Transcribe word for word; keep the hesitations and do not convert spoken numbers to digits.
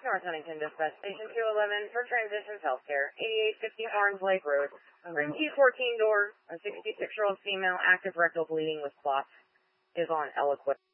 North Huntington Dispatch Station two eleven for Transitions Healthcare, eighty-eight fifty Orange Lake Road. Room Q fourteen door, a sixty-six-year-old female, active rectal bleeding with clots, is on Eloquent.